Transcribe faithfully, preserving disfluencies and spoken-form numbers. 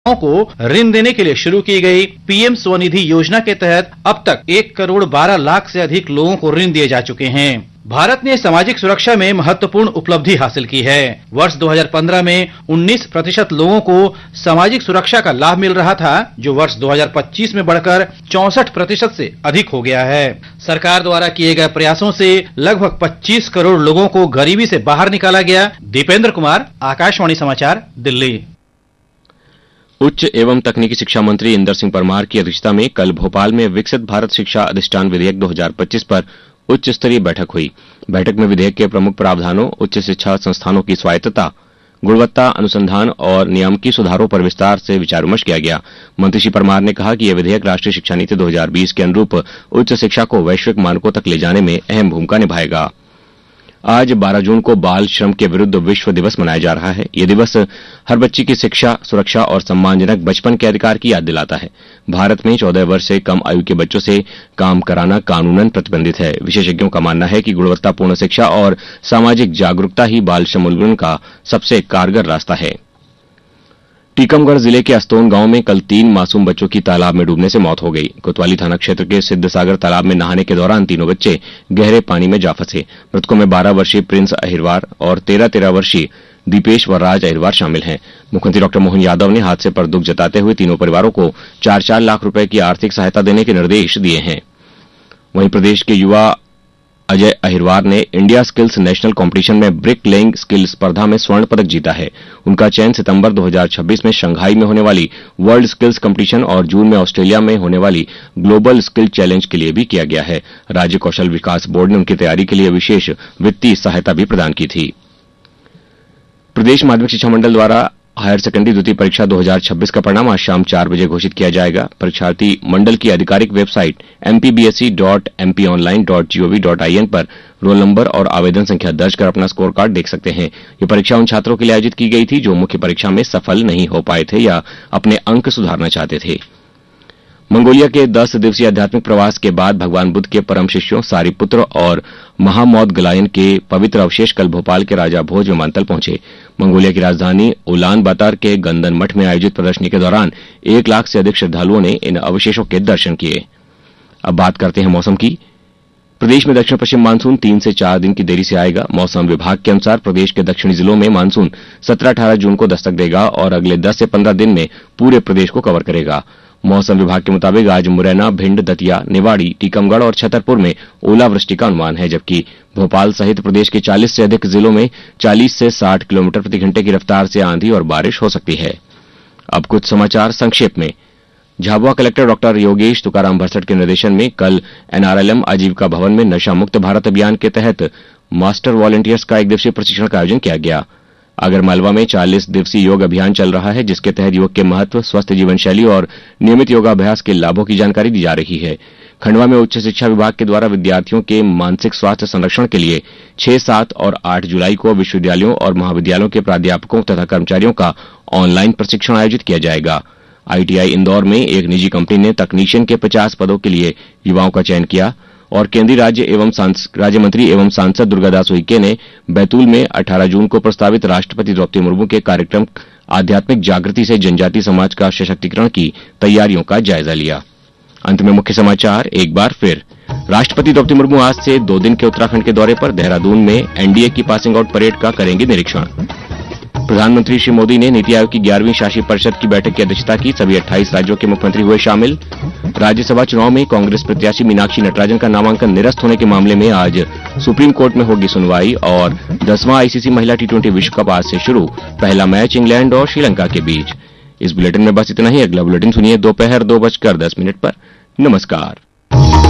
को ऋण देने के लिए शुरू की गई पीएम स्वनिधि योजना के तहत अब तक एक करोड़ बारह लाख से अधिक लोगों को ऋण दिए जा चुके हैं। भारत ने सामाजिक सुरक्षा में महत्वपूर्ण उपलब्धि हासिल की है। वर्ष दो हज़ार पंद्रह में उन्नीस प्रतिशत लोगों को सामाजिक सुरक्षा का लाभ मिल रहा था, जो वर्ष दो हज़ार पच्चीस में बढ़कर चौसठ प्रतिशत से अधिक हो गया है। सरकार द्वारा किए गए प्रयासों से लगभग पच्चीस करोड़ लोगों को गरीबी से बाहर निकाला गया। दीपेंद्र कुमार, आकाशवाणी समाचार, दिल्ली। उच्च एवं तकनीकी शिक्षा मंत्री इंदर सिंह परमार की अध्यक्षता में कल भोपाल में विकसित भारत शिक्षा अधिष्ठान विधेयक दो हज़ार पच्चीस पर उच्च स्तरीय बैठक हुई। बैठक में विधेयक के प्रमुख प्रावधानों, उच्च शिक्षा संस्थानों की स्वायत्तता, गुणवत्ता, अनुसंधान और नियामकीय सुधारों पर विस्तार से विचार विमर्श किया गया। मंत्री श्री परमार ने कहा कि यह विधेयक राष्ट्रीय शिक्षा नीति दो हज़ार बीस के अनुरूप उच्च शिक्षा को वैश्विक मानकों तक ले जाने में अहम भूमिका निभाएगा। आज बारह जून को बाल श्रम के विरुद्ध विश्व दिवस मनाया जा रहा है। यह दिवस हर बच्ची की शिक्षा, सुरक्षा और सम्मानजनक बचपन के अधिकार की याद दिलाता है। भारत में चौदह वर्ष से कम आयु के बच्चों से काम कराना कानूनन प्रतिबंधित है। विशेषज्ञों का मानना है कि गुणवत्तापूर्ण शिक्षा और सामाजिक जागरूकता ही बाल श्रम उन्मूलन का सबसे कारगर रास्ता है। टीकमगढ़ जिले के अस्तोन गांव में कल तीन मासूम बच्चों की तालाब में डूबने से मौत हो गई। कोतवाली थाना क्षेत्र के सिद्धसागर तालाब में नहाने के दौरान तीनों बच्चे गहरे पानी में जा फंसे। मृतकों में बारह वर्षीय प्रिंस अहिरवार और तेरह तेरह वर्षीय दीपेश व राज अहिरवार शामिल हैं। मुख्यमंत्री डॉक्टर मोहन यादव ने हादसे पर दुख जताते हुए तीनों परिवारों को चार चार लाख रुपए की आर्थिक सहायता देने के निर्देश दिए हैं। वहीं प्रदेश के युवा अजय अहिरवार ने इंडिया स्किल्स नेशनल कॉम्पिटिशन में ब्रिक लेइंग स्किल स्पर्धा में स्वर्ण पदक जीता है। उनका चयन सितंबर दो हज़ार छब्बीस में शंघाई में होने वाली वर्ल्ड स्किल्स कॉम्पिटिशन और जून में ऑस्ट्रेलिया में होने वाली ग्लोबल स्किल चैलेंज के लिए भी किया गया है। राज्य कौशल विकास बोर्ड ने उनकी तैयारी के लिए विशेष वित्तीय सहायता भी प्रदान की थी। प्रदेश माध्यमिक शिक्षा मंडल द्वारा हायर सेकेंडरी द्वितीय परीक्षा दो हज़ार छब्बीस का परिणाम आज शाम चार बजे घोषित किया जाएगा। परीक्षार्थी मंडल की आधिकारिक website M P B S E dot M P online dot G O V dot I N पर रोल नंबर और आवेदन संख्या दर्ज कर अपना स्कोर कार्ड देख सकते हैं। ये परीक्षा उन छात्रों के लिए आयोजित की गई थी जो मुख्य परीक्षा में सफल नहीं हो पाए थे या अपने अंक सुधारना चाहते थे। मंगोलिया के दस दिवसीय आध्यात्मिक प्रवास के बाद भगवान बुद्ध के परम शिष्यों सारिपुत्र और महामौदगलायन के पवित्र अवशेष कल भोपाल के राजा भोज विमानतल पहुंचे। मंगोलिया की राजधानी उलान बातर के गंदन मठ में आयोजित प्रदर्शनी के दौरान एक लाख से अधिक श्रद्धालुओं ने इन अवशेषों के दर्शन किए। अब बात करते हैं मौसम की। प्रदेश में दक्षिण पश्चिम मानसून तीन से चार दिन की देरी से आएगा। मौसम विभाग के अनुसार प्रदेश के दक्षिणी जिलों में मानसून सत्रह अठारह जून को दस्तक देगा और अगले दस से पंद्रह दिन में पूरे प्रदेश को कवर करेगा। मौसम विभाग के मुताबिक आज मुरैना, भिंड, दतिया, निवाड़ी, टीकमगढ़ और छतरपुर में ओलावृष्टि का अनुमान है, जबकि भोपाल सहित प्रदेश के चालीस से अधिक जिलों में चालीस से साठ किलोमीटर प्रति घंटे की रफ्तार से आंधी और बारिश हो सकती है। अब कुछ समाचार संक्षेप में। झाबुआ कलेक्टर डॉक्टर योगेश तुकाराम भरसट के निर्देशन में कल एन आर एल एम आजीविका भवन में नशा मुक्त भारत अभियान के तहत मास्टर वॉलंटियर्स का एक दिवसीय प्रशिक्षण का आयोजन किया गया। आगरमालवा में चालीस दिवसीय योग अभियान चल रहा है, जिसके तहत योग के महत्व, स्वस्थ जीवन शैली और नियमित योगाभ्यास के लाभों की जानकारी दी जा रही है। खंडवा में उच्च शिक्षा विभाग के द्वारा विद्यार्थियों के मानसिक स्वास्थ्य संरक्षण के लिए छह, सात और आठ जुलाई को विश्वविद्यालयों और महाविद्यालयों के प्राध्यापकों तथा कर्मचारियों का ऑनलाइन प्रशिक्षण आयोजित किया जाएगा। आई टी आई इंदौर में एक निजी कंपनी ने तकनीशियन के पचास पदों के लिए युवाओं का चयन किया और केंद्रीय राज्य एवं राज्य मंत्री एवं सांसद दुर्गादास उइके ने बैतूल में अठारह जून को प्रस्तावित राष्ट्रपति द्रौपदी मुर्मू के कार्यक्रम आध्यात्मिक जागृति से जनजातीय समाज का सशक्तिकरण की तैयारियों का जायजा लिया। अंत में मुख्य समाचार एक बार फिर। राष्ट्रपति द्रौपदी मुर्मू आज से दो दिन के उत्तराखंड के दौरे पर देहरादून में एन डी ए की पासिंग आउट परेड का करेंगे निरीक्षण। प्रधानमंत्री श्री मोदी ने नीति आयोग की ग्यारहवीं शासी परिषद की बैठक की अध्यक्षता की। सभी अट्ठाईस राज्यों के मुख्यमंत्री हुए शामिल। राज्यसभा चुनाव में कांग्रेस प्रत्याशी मीनाक्षी नटराजन का नामांकन निरस्त होने के मामले में आज सुप्रीम कोर्ट में होगी सुनवाई और दसवां आई सी सी महिला टी ट्वेंटी विश्व कप आज से शुरू। पहला मैच इंग्लैंड और श्रीलंका के बीच। इस बुलेटिन में बस इतना ही। अगला बुलेटिन सुनिए दोपहर दो बजकर दस मिनट पर। नमस्कार।